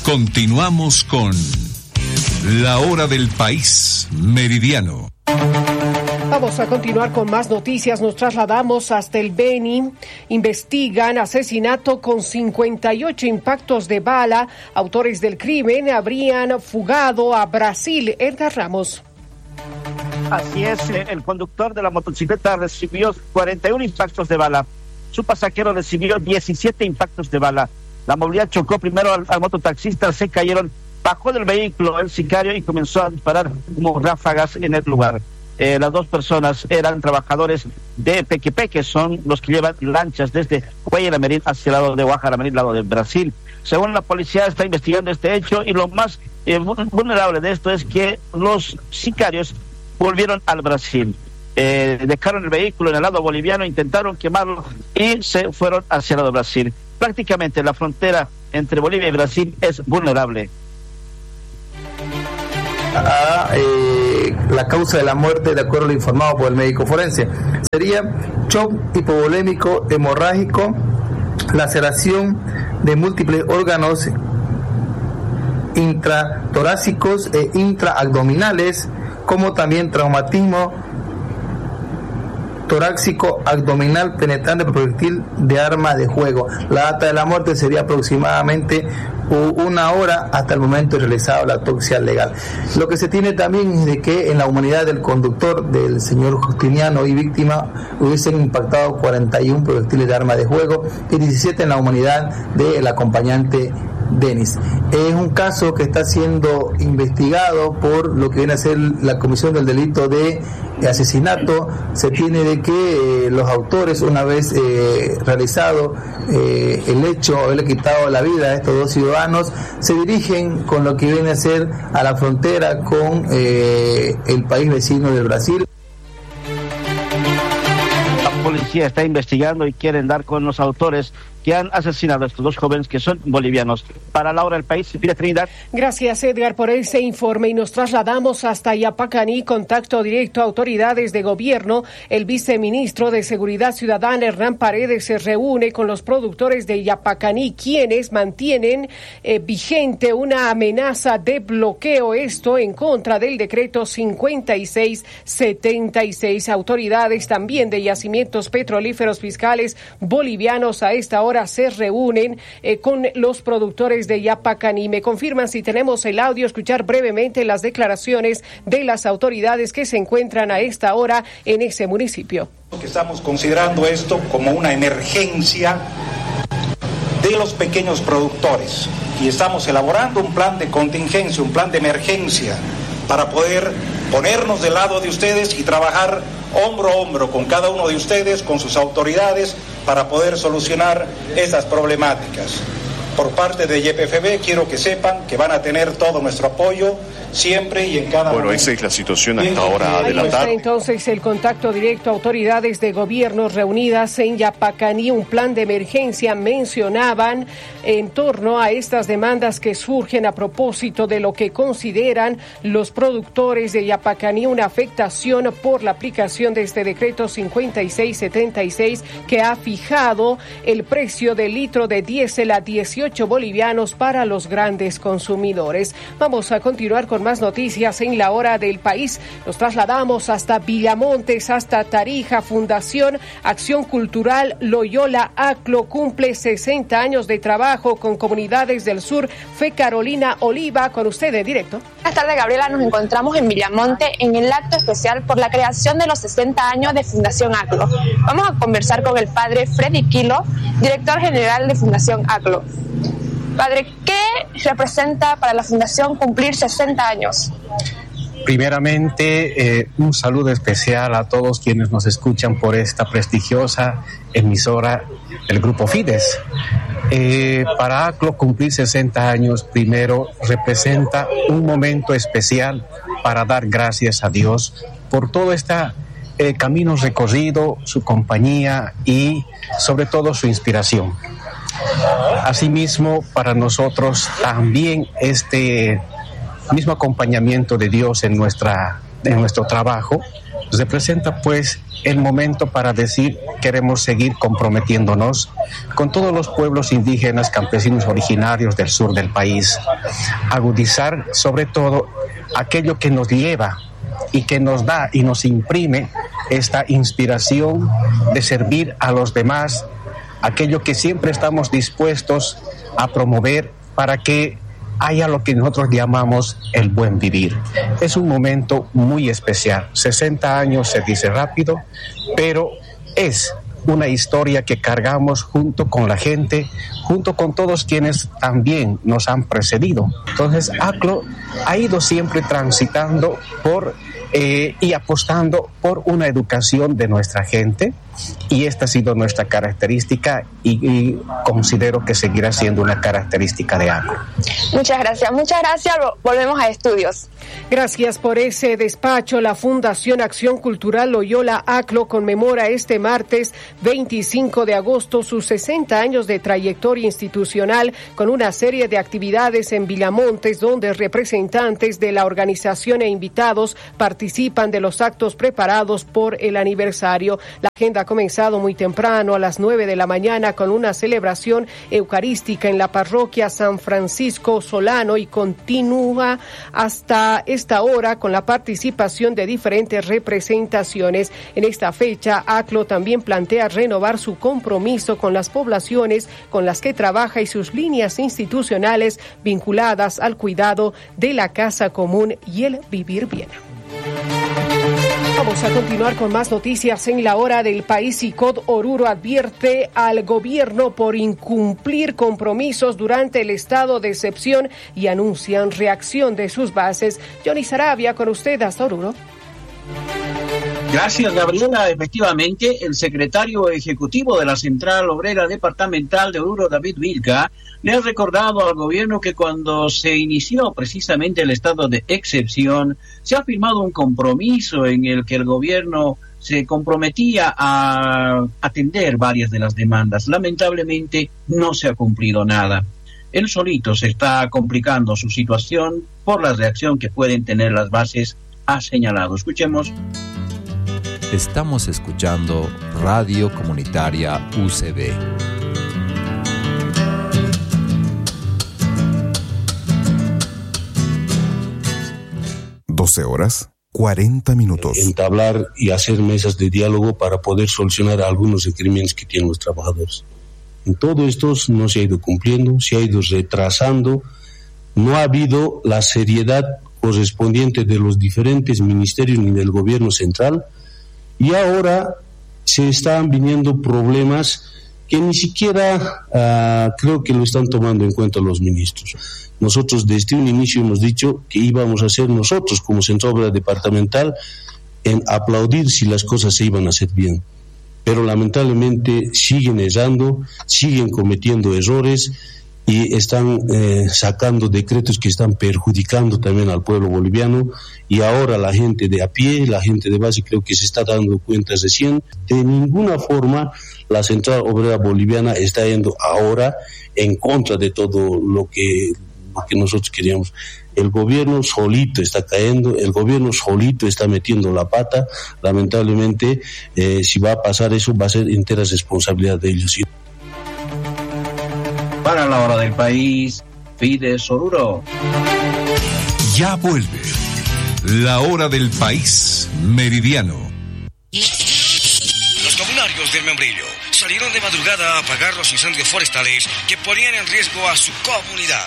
Continuamos con La Hora del País Meridiano. Vamos a continuar con más noticias. Nos trasladamos hasta el Beni. Investigan asesinato con 58 impactos de bala. Autores del crimen habrían fugado a Brasil. Edgar Ramos. Así es, el conductor de la motocicleta recibió 41 impactos de bala. Su pasajero recibió 17 impactos de bala. La movilidad chocó primero al mototaxista, se cayeron, bajó del vehículo el sicario y comenzó a disparar como ráfagas en el lugar. Las dos personas eran trabajadores de Pequepe, que son los que llevan lanchas desde Guayana-Merín hacia el lado de Guajara-Merín, lado de Brasil. Según la policía, está investigando este hecho y lo más vulnerable de esto es que los sicarios volvieron al Brasil. Dejaron el vehículo en el lado boliviano, intentaron quemarlo y se fueron hacia el lado de Brasil. Prácticamente la frontera entre Bolivia y Brasil es vulnerable. La causa de la muerte, de acuerdo a lo informado por el médico forense, sería shock hipovolémico hemorrágico, laceración de múltiples órganos intratorácicos e intraabdominales, como también traumatismo torácico abdominal penetrante por proyectil de arma de fuego. La data de la muerte sería aproximadamente 1 hora hasta el momento de realizar la autopsia legal. Lo que se tiene también es de que en la humanidad del conductor, del señor Justiniano y víctima, hubiesen impactado 41 proyectiles de arma de fuego y 17 en la humanidad del acompañante Denis. Es un caso que está siendo investigado por lo que viene a ser la comisión del delito de asesinato. Se tiene de que los autores, una vez realizado el hecho, haberle quitado la vida a estos dos ciudadanos, se dirigen con lo que viene a ser a la frontera con el país vecino del Brasil. La policía está investigando y quieren dar con los autores que han asesinado a estos dos jóvenes que son bolivianos. Para La Hora del País, Silvia Trinidad. Gracias, Edgar, por ese informe, y nos trasladamos hasta Yapacaní. Contacto directo a autoridades de gobierno. El viceministro de Seguridad Ciudadana, Hernán Paredes, se reúne con los productores de Yapacaní, quienes mantienen vigente una amenaza de bloqueo, esto en contra del decreto 5676. Autoridades también de yacimientos petrolíferos fiscales bolivianos a esta hora se reúnen con los productores de Yapacaní. Me confirman si tenemos el audio, escuchar brevemente las declaraciones de las autoridades que se encuentran a esta hora en ese municipio. Estamos considerando esto como una emergencia de los pequeños productores y estamos elaborando un plan de contingencia, un plan de emergencia para poder ponernos del lado de ustedes y trabajar hombro a hombro con cada uno de ustedes, con sus autoridades, para poder solucionar estas problemáticas. Por parte de YPFB quiero que sepan que van a tener todo nuestro apoyo siempre y en cada momento. Esa es la situación hasta ahora de la tarde. Entonces, el contacto directo a autoridades de gobierno reunidas en Yapacaní, un plan de emergencia mencionaban en torno a estas demandas que surgen a propósito de lo que consideran los productores de Yapacaní una afectación por la aplicación de este decreto 5676 que ha fijado el precio del litro de diésel a 18 bolivianos para los grandes consumidores. Vamos a continuar con más noticias en La Hora del País. Nos trasladamos hasta Villamontes, hasta Tarija. Fundación Acción Cultural Loyola ACLO cumple 60 años de trabajo con comunidades del sur. Fe Carolina Oliva, con usted en directo. Buenas tardes, Gabriela. Nos encontramos en Villamonte en el acto especial por la creación de los 60 años de Fundación ACLO. Vamos a conversar con el padre Freddy Quilo, director general de Fundación ACLO. Padre, ¿qué representa para la Fundación cumplir 60 años? Primeramente, un saludo especial a todos quienes nos escuchan por esta prestigiosa emisora del Grupo Fides. Para ACLO cumplir 60 años, primero, representa un momento especial para dar gracias a Dios por todo este camino recorrido, su compañía y sobre todo su inspiración. Asimismo, para nosotros también este mismo acompañamiento de Dios en nuestro trabajo representa pues el momento para decir queremos seguir comprometiéndonos con todos los pueblos indígenas, campesinos originarios del sur del país, agudizar sobre todo aquello que nos lleva y que nos da y nos imprime esta inspiración de servir a los demás, aquello que siempre estamos dispuestos a promover para que haya lo que nosotros llamamos el buen vivir. Es un momento muy especial. 60 años se dice rápido, pero es una historia que cargamos junto con la gente, junto con todos quienes también nos han precedido. Entonces, ACLO ha ido siempre transitando y apostando por una educación de nuestra gente, y esta ha sido nuestra característica y considero que seguirá siendo una característica de ACLO. Muchas gracias. Volvemos a estudios. Gracias por ese despacho. La Fundación Acción Cultural Loyola ACLO conmemora este martes 25 de agosto sus 60 años de trayectoria institucional con una serie de actividades en Villamontes, donde representantes de la organización e invitados participan de los actos preparados por el aniversario. La agenda ha comenzado muy temprano, a las 9 de la mañana, con una celebración eucarística en la parroquia San Francisco Solano y continúa hasta esta hora con la participación de diferentes representaciones. En esta fecha, ACLO también plantea renovar su compromiso con las poblaciones con las que trabaja y sus líneas institucionales vinculadas al cuidado de la casa común y el vivir bien. Vamos a continuar con más noticias en la hora del país. ICOD Oruro advierte al gobierno por incumplir compromisos durante el estado de excepción y anuncian reacción de sus bases. Johnny Sarabia, con usted hasta Oruro. Gracias, Gabriela. Efectivamente, el secretario ejecutivo de la Central Obrera Departamental de Oruro, David Vilca, le ha recordado al gobierno que cuando se inició precisamente el estado de excepción, se ha firmado un compromiso en el que el gobierno se comprometía a atender varias de las demandas. Lamentablemente, no se ha cumplido nada. Él solito se está complicando su situación por la reacción que pueden tener las bases, ha señalado. Escuchemos. Estamos escuchando Radio Comunitaria UCB. Horas 40 minutos. Entablar y hacer mesas de diálogo para poder solucionar algunos requerimientos que tienen los trabajadores. En todo esto no se ha ido cumpliendo, se ha ido retrasando, no ha habido la seriedad correspondiente de los diferentes ministerios ni del gobierno central, y ahora se están viniendo problemas que ni siquiera creo que lo están tomando en cuenta los ministros. Nosotros desde un inicio hemos dicho que íbamos a hacer nosotros como Central Obrera Departamental en aplaudir si las cosas se iban a hacer bien, pero lamentablemente siguen errando, siguen cometiendo errores y están sacando decretos que están perjudicando también al pueblo boliviano, y ahora la gente de a pie, la gente de base creo que se está dando cuenta recién. De ninguna forma la Central Obrera Boliviana está yendo ahora en contra de todo lo que nosotros queríamos. El gobierno solito está cayendo, el gobierno solito está metiendo la pata. Lamentablemente, si va a pasar eso, va a ser entera responsabilidad de ellos. Para la hora del país, Fides Oruro. Ya vuelve la hora del país meridiano. Los comunarios del Membrillo salieron de madrugada a apagar los incendios forestales que ponían en riesgo a su comunidad.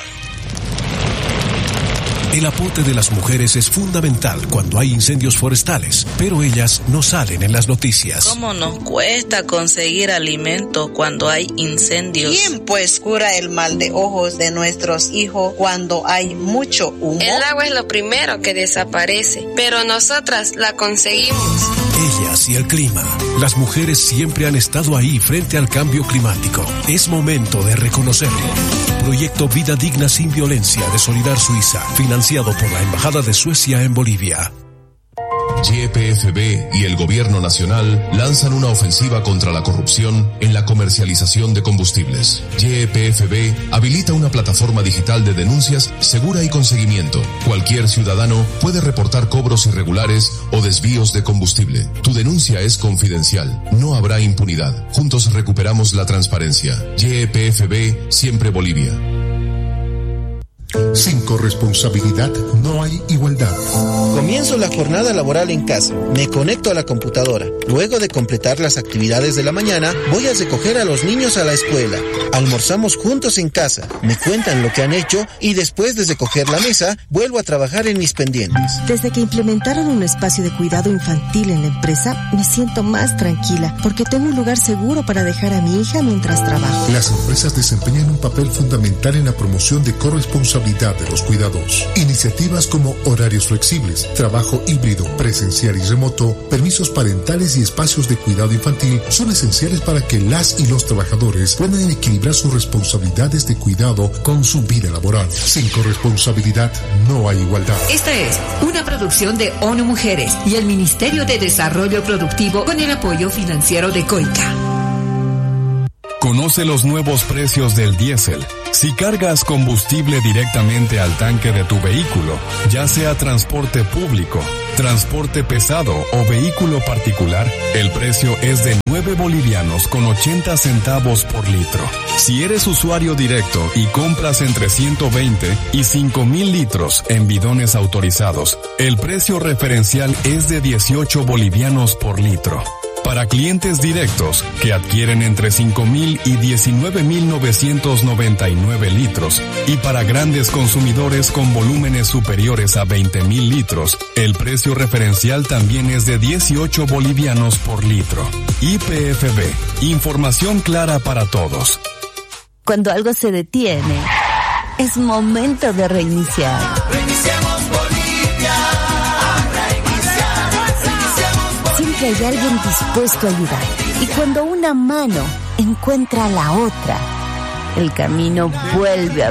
El aporte de las mujeres es fundamental cuando hay incendios forestales, pero ellas no salen en las noticias. ¿Cómo nos cuesta conseguir alimento cuando hay incendios? ¿Quién pues cura el mal de ojos de nuestros hijos cuando hay mucho humo? El agua es lo primero que desaparece, pero nosotras la conseguimos. Ellas y el clima. Las mujeres siempre han estado ahí frente al cambio climático. Es momento de reconocerlo. Proyecto Vida Digna Sin Violencia de Solidar Suiza, financiado por la Embajada de Suecia en Bolivia. YPFB y el Gobierno Nacional lanzan una ofensiva contra la corrupción en la comercialización de combustibles. YPFB habilita una plataforma digital de denuncias segura y con seguimiento. Cualquier ciudadano puede reportar cobros irregulares o desvíos de combustible. Tu denuncia es confidencial. No habrá impunidad. Juntos recuperamos la transparencia. YPFB, siempre Bolivia. Sin corresponsabilidad no hay igualdad. Comienzo la jornada laboral en casa. Me conecto a la computadora. Luego de completar las actividades de la mañana, voy a recoger a los niños a la escuela. Almorzamos juntos en casa. Me cuentan lo que han hecho y después de recoger la mesa, vuelvo a trabajar en mis pendientes. Desde que implementaron un espacio de cuidado infantil en la empresa, me siento más tranquila porque tengo un lugar seguro para dejar a mi hija mientras trabajo. Las empresas desempeñan un papel fundamental en la promoción de corresponsabilidad de los cuidados. Iniciativas como horarios flexibles, trabajo híbrido, presencial y remoto, permisos parentales y espacios de cuidado infantil son esenciales para que las y los trabajadores puedan equilibrar sus responsabilidades de cuidado con su vida laboral. Sin corresponsabilidad no hay igualdad. Esta es una producción de ONU Mujeres y el Ministerio de Desarrollo Productivo con el apoyo financiero de COICA. Conoce los nuevos precios del diésel. Si cargas combustible directamente al tanque de tu vehículo, ya sea transporte público, transporte pesado o vehículo particular, el precio es de 9 bolivianos con 80 centavos por litro. Si eres usuario directo y compras entre 120 y 5,000 litros en bidones autorizados, el precio referencial es de 18 bolivianos por litro. Para clientes directos que adquieren entre 5,000 y 19,999 litros y para grandes consumidores con volúmenes superiores a 20,000 litros, el precio referencial también es de 18 bolivianos por litro. YPFB, información clara para todos. Cuando algo se detiene, es momento de reiniciar. Reiniciemos Bolivia. Siempre hay alguien dispuesto a ayudar. Y cuando una mano encuentra a la otra, el camino vuelve a